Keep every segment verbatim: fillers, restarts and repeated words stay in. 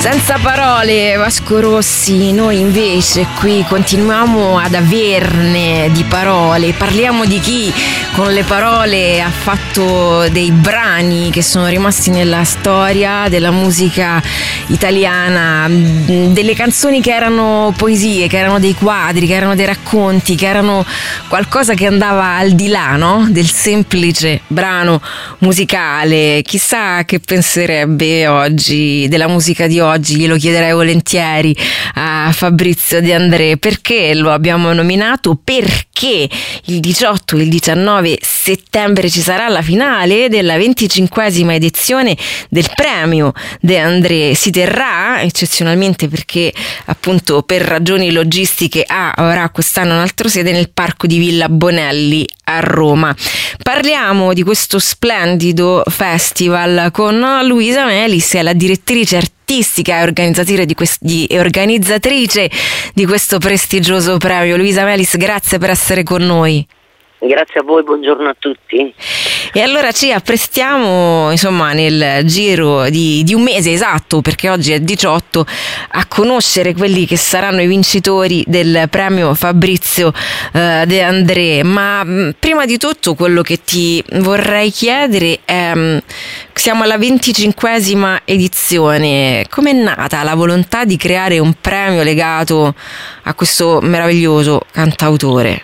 Senza parole, Vasco Rossi. Noi invece qui continuiamo ad averne di parole. Parliamo di chi con le parole ha fatto dei brani che sono rimasti nella storia della musica italiana, delle canzoni che erano poesie, che erano dei quadri, che erano dei racconti, che erano qualcosa che andava al di là, no? Del semplice brano musicale. Chissà che penserebbe oggi della musica di oggi. Oggi glielo chiederei volentieri a Fabrizio De André. Perché lo abbiamo nominato? Perché il diciotto e il diciannove settembre ci sarà la finale della venticinquesima edizione del premio De André. Si terrà eccezionalmente, perché appunto per ragioni logistiche ah, avrà quest'anno un altro sede nel parco di Villa Bonelli a Roma. Parliamo di questo splendido festival con Luisa Melis, che è la direttrice artistica e organizzatrice di, quest- di, e organizzatrice di questo prestigioso premio. Luisa Melis, grazie per essere con noi. Grazie a voi, buongiorno a tutti. E allora ci apprestiamo, insomma, nel giro di, di un mese esatto, perché oggi è diciotto, a conoscere quelli che saranno i vincitori del premio Fabrizio eh, De André. Ma mh, prima di tutto quello che ti vorrei chiedere è, mh, siamo alla venticinquesima edizione, com'è nata la volontà di creare un premio legato a questo meraviglioso cantautore?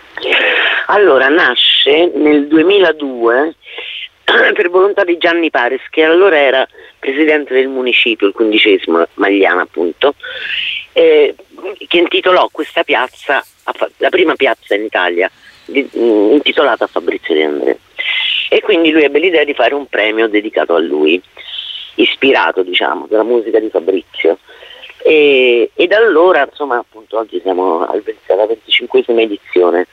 Allora, nasce nel duemiladue per volontà di Gianni Pares, che allora era presidente del municipio, il quindicesimo Magliana appunto, eh, che intitolò questa piazza, la prima piazza in Italia di, intitolata a Fabrizio De André. E quindi lui ebbe l'idea di fare un premio dedicato a lui, ispirato, diciamo, dalla musica di Fabrizio. E, e da allora, insomma, appunto oggi siamo alla venticinquesima edizione.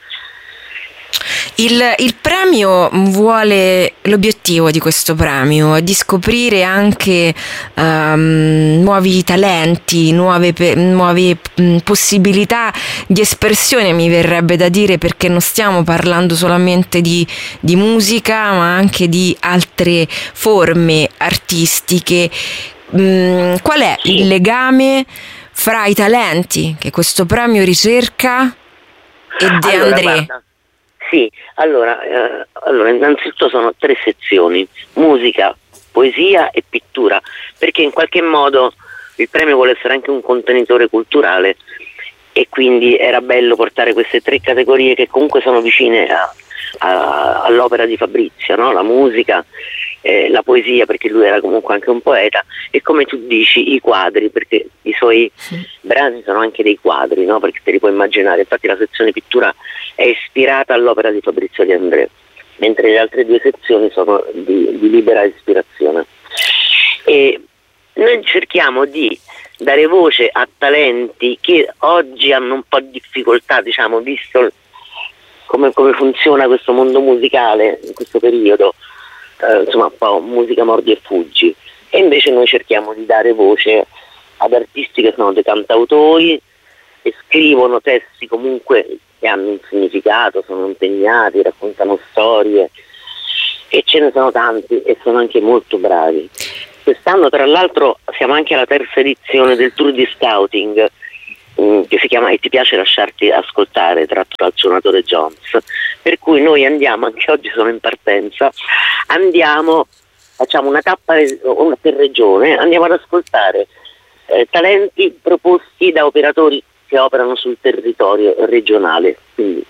Il, il premio vuole, l'obiettivo di questo premio è di scoprire anche um, nuovi talenti, nuove, nuove mh, possibilità di espressione, mi verrebbe da dire, perché non stiamo parlando solamente di, di musica, ma anche di altre forme artistiche. Mh, qual è il legame fra i talenti che questo premio ricerca e De allora, André? Guarda. Sì, allora, eh, allora innanzitutto sono tre sezioni: musica, poesia e pittura, perché in qualche modo il premio vuole essere anche un contenitore culturale e quindi era bello portare queste tre categorie che comunque sono vicine a, a, all'opera di Fabrizio, no? La musica, eh, la poesia, perché lui era comunque anche un poeta, e come tu dici i quadri, perché i suoi sì. brani sono anche dei quadri, no? Perché te li puoi immaginare. Infatti la sezione pittura è ispirata all'opera di Fabrizio De André, mentre le altre due sezioni sono di, di libera ispirazione. E noi cerchiamo di dare voce a talenti che oggi hanno un po' di difficoltà, diciamo, visto come, come funziona questo mondo musicale in questo periodo, eh, insomma un po' musica mordi e fuggi, e invece noi cerchiamo di dare voce ad artisti che sono dei cantautori e scrivono testi comunque che hanno un significato, sono impegnati, raccontano storie, e ce ne sono tanti e sono anche molto bravi. Quest'anno tra l'altro siamo anche alla terza edizione del tour di scouting, mh, che si chiama E ti piace lasciarti ascoltare, tratto dal Suonatore Jones, per cui noi andiamo, anche oggi sono in partenza, andiamo, facciamo una tappa una per regione, andiamo ad ascoltare eh, talenti proposti da operatori che operano sul territorio regionale, quindi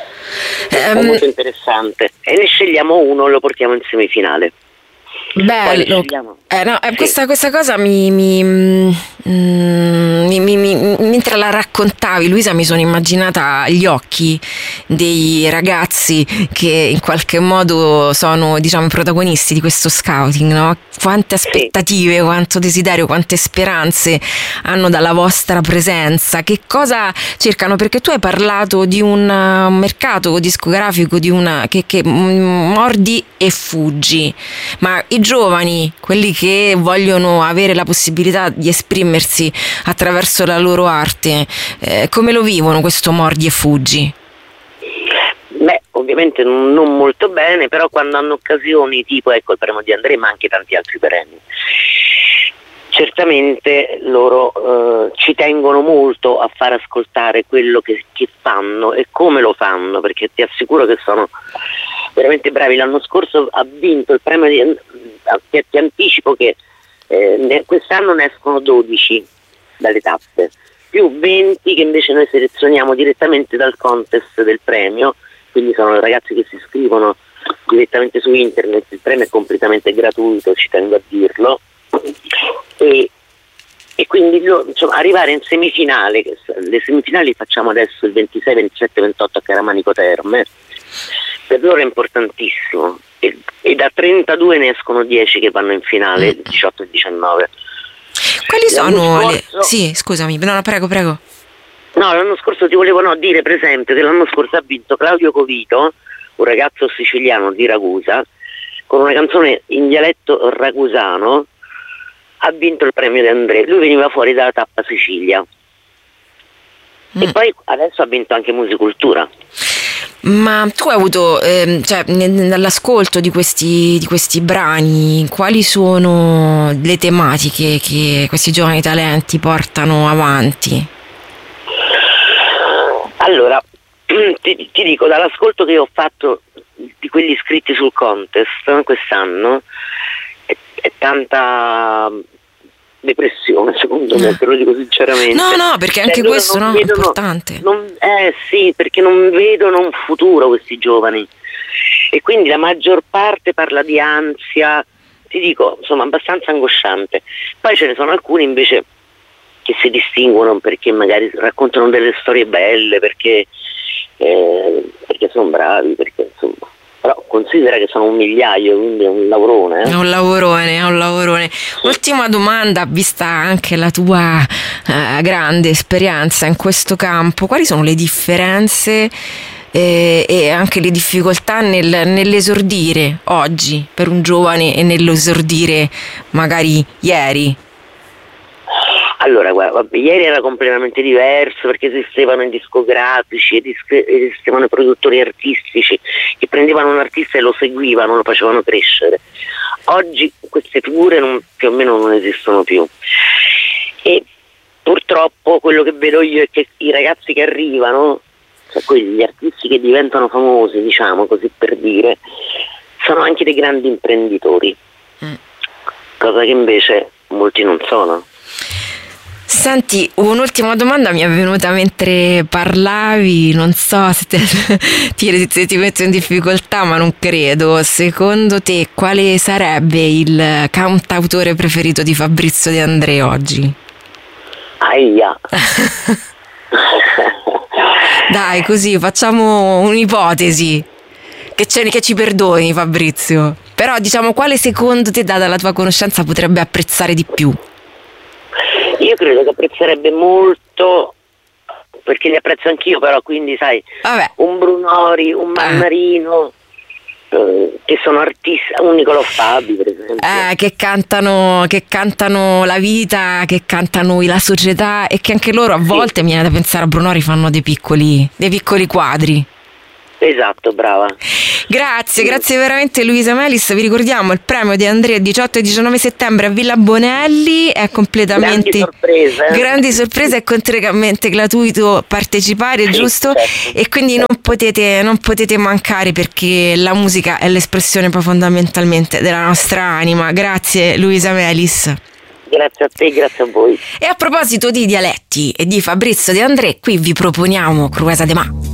è um, molto interessante, e ne scegliamo uno e lo portiamo in semifinale. Bello, eh, no, eh, questa, questa cosa mi, mi, mm, mi, mi, mi mentre la raccontavi, Luisa, mi sono immaginata gli occhi dei ragazzi che in qualche modo sono, diciamo, i protagonisti di questo scouting, no? Quante aspettative, quanto desiderio, quante speranze hanno dalla vostra presenza, che cosa cercano? Perché tu hai parlato di un mercato discografico, di una che, che mordi e fuggi, ma i giovani, quelli che vogliono avere la possibilità di esprimersi attraverso la loro arte, eh, come lo vivono questo mordi e fuggi? Beh, ovviamente non, non molto bene, però quando hanno occasioni tipo, ecco, il premio di André, ma anche tanti altri premi, certamente loro eh, ci tengono molto a far ascoltare quello che, che fanno e come lo fanno, perché ti assicuro che sono veramente bravi. L'anno scorso ha vinto il premio di, ti, ti anticipo che eh, ne, quest'anno ne escono dodici dalle tappe, più venti che invece noi selezioniamo direttamente dal contest del premio, quindi sono ragazzi che si iscrivono direttamente su internet. Il premio è completamente gratuito, ci tengo a dirlo, e, e quindi insomma, arrivare in semifinale, che le semifinali facciamo adesso il ventisei, ventisette, ventotto a Caramanico Terme, per loro è importantissimo, e, e da trentadue ne escono dieci che vanno in finale, diciotto e diciannove. Quali sono scorso, le... Sì, scusami, no, no, prego, prego. No, l'anno scorso ti volevo no, dire, per esempio, che l'anno scorso ha vinto Claudio Covito, un ragazzo siciliano di Ragusa, con una canzone in dialetto ragusano, ha vinto il premio di Andrea. Lui veniva fuori dalla tappa Sicilia. Mm. E poi adesso ha vinto anche Musicultura. Ma tu hai avuto, eh, cioè, nell'ascolto di questi, di questi brani, quali sono le tematiche che questi giovani talenti portano avanti? Allora, ti, ti dico, dall'ascolto che ho fatto di quelli iscritti sul contest quest'anno, è, è tanta depressione, secondo me, te lo dico sinceramente. No, no, perché anche cioè, questo no, vedono, è importante. Non, eh sì, perché non vedono un futuro questi giovani, e quindi la maggior parte parla di ansia, ti dico, insomma, abbastanza angosciante. Poi ce ne sono alcuni invece che si distinguono perché magari raccontano delle storie belle, perché, eh, perché sono bravi, perché insomma. Però considera che sono un migliaio, quindi è un lavorone. Eh? È un lavorone, è un lavorone. Ultima domanda, vista anche la tua eh, grande esperienza in questo campo, quali sono le differenze eh, e anche le difficoltà nel, nell'esordire oggi per un giovane e nell'esordire magari ieri? Allora, guarda, ieri era completamente diverso perché esistevano i discografici, esistevano i produttori artistici che prendevano un artista e lo seguivano, lo facevano crescere. Oggi queste figure non, più o meno non esistono più. E purtroppo quello che vedo io è che i ragazzi che arrivano, cioè quegli artisti che diventano famosi, diciamo così per dire, sono anche dei grandi imprenditori, mm. cosa che invece molti non sono. Senti, un'ultima domanda mi è venuta mentre parlavi, non so se, te, ti, se ti metto in difficoltà, ma non credo. Secondo te quale sarebbe il cantautore preferito di Fabrizio De André oggi? Aia! Dai, così facciamo un'ipotesi, che, ce, che ci perdoni Fabrizio. Però diciamo, quale secondo te, data la tua conoscenza, potrebbe apprezzare di più? Io credo che apprezzerebbe molto, perché li apprezzo anch'io, però, quindi sai, Vabbè. un Brunori, un Mannarino, eh. che sono artisti, un Nicolò Fabi per esempio. Eh, che cantano, che cantano la vita, che cantano la società, e che anche loro a volte, sì. mi viene da pensare, a Brunori fanno dei piccoli, dei piccoli quadri. Esatto, brava. Grazie, grazie veramente Luisa Melis. Vi ricordiamo il premio di Andrea diciotto e diciannove settembre a Villa Bonelli, è completamente grandi sorprese, grandi sorprese, è completamente gratuito partecipare, sì, giusto? Certo. E quindi non potete, non potete mancare, perché la musica è l'espressione poi fondamentalmente della nostra anima. Grazie Luisa Melis. Grazie a te, grazie a voi. E a proposito di dialetti e di Fabrizio De André, qui vi proponiamo Cruesa de Ma.